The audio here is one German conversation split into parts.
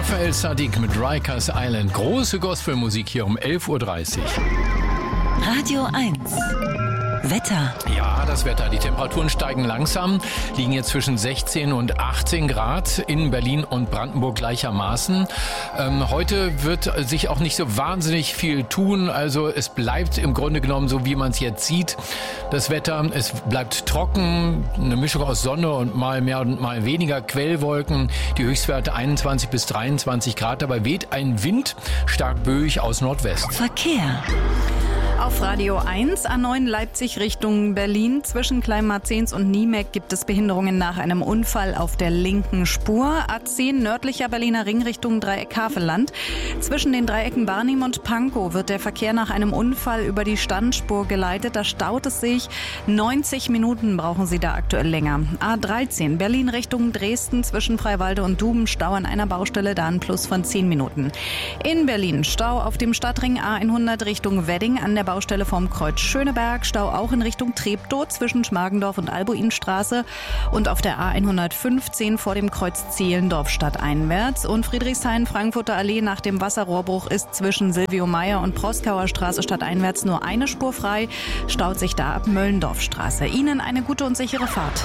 Raphael Saadiq mit Rikers Island. Große Gospelmusik hier um 11.30 Uhr. Radio 1. Wetter. Ja, das Wetter. Die Temperaturen steigen langsam, liegen jetzt zwischen 16 und 18 Grad in Berlin und Brandenburg gleichermaßen. Heute wird sich auch nicht so wahnsinnig viel tun. Also es bleibt im Grunde genommen so, wie man es jetzt sieht. Das Wetter, es bleibt trocken, eine Mischung aus Sonne und mal mehr und mal weniger Quellwolken. Die Höchstwerte 21 bis 23 Grad. Dabei weht ein Wind stark böig aus Nordwest. Verkehr. Auf Radio 1, A9 Leipzig Richtung Berlin. Zwischen Kleinmarzens und Niemeck gibt es Behinderungen nach einem Unfall auf der linken Spur. A10 nördlicher Berliner Ring Richtung Dreieck Havelland. Zwischen den Dreiecken Barnim und Pankow wird der Verkehr nach einem Unfall über die Standspur geleitet. Da staut es sich. 90 Minuten brauchen Sie da aktuell länger. A13 Berlin Richtung Dresden zwischen Freiwalde und Duben. Stau an einer Baustelle, da ein Plus von 10 Minuten. In Berlin Stau auf dem Stadtring A100 Richtung Wedding an der Baustelle vom Kreuz Schöneberg, Stau auch in Richtung Treptow zwischen Schmargendorf und Albuinstraße und auf der A115 vor dem Kreuz Zehlendorf stadteinwärts und Friedrichshain-Frankfurter Allee nach dem Wasserrohrbruch ist zwischen Silvio Meyer und Proskauer Straße stadteinwärts nur eine Spur frei, staut sich da ab Möllendorfstraße. Ihnen eine gute und sichere Fahrt.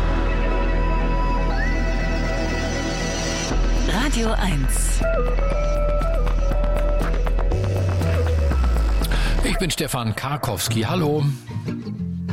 Radio 1. Ich bin Stefan Karkowski. Hallo.